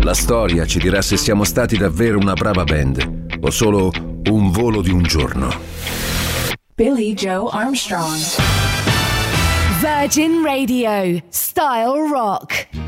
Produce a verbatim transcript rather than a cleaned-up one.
La storia ci dirà se siamo stati davvero una brava band o solo un volo di un giorno. Billy Joe Armstrong. Virgin Radio, Style Rock.